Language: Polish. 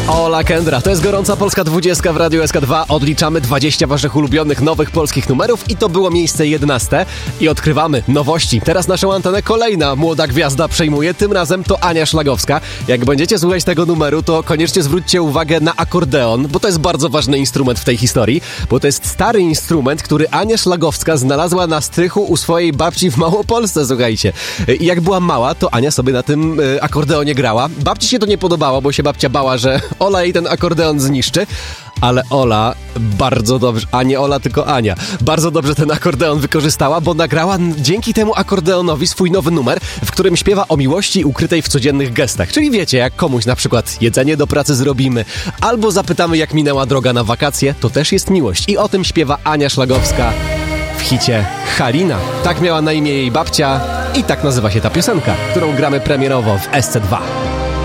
Ola Kendra, to jest gorąca polska 20 w Radiu SK2. Odliczamy 20 waszych ulubionych nowych polskich numerów i to było miejsce 11. I odkrywamy nowości. Teraz naszą antenę kolejna młoda gwiazda przejmuje. Tym razem to Ania Szlagowska. Jak będziecie słuchać tego numeru, to koniecznie zwróćcie uwagę na akordeon, bo to jest bardzo ważny instrument w tej historii. Bo to jest stary instrument, który Ania Szlagowska znalazła na strychu u swojej babci w Małopolsce, słuchajcie. I jak była mała, to Ania sobie na tym akordeonie grała. Babci się to nie podobało, bo się babcia bała, że Ola jej ten akordeon zniszczy, ale Ola bardzo dobrze, a nie Ola, tylko Ania, bardzo dobrze ten akordeon wykorzystała, bo nagrała dzięki temu akordeonowi swój nowy numer, w którym śpiewa o miłości ukrytej w codziennych gestach. Czyli wiecie, jak komuś na przykład jedzenie do pracy zrobimy, albo zapytamy, jak minęła droga na wakacje, to też jest miłość. I o tym śpiewa Ania Szlagowska w hicie Halina. Tak miała na imię jej babcia i tak nazywa się ta piosenka, którą gramy premierowo w SC2.